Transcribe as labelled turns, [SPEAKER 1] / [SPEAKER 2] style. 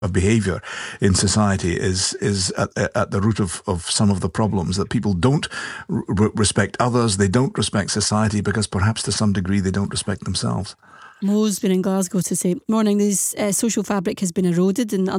[SPEAKER 1] of behaviour in society is at the root of some of the problems, that people don't respect others, they don't respect society, because perhaps to some degree they don't respect themselves.
[SPEAKER 2] Mo's been in Glasgow to say, morning, this social fabric has been eroded and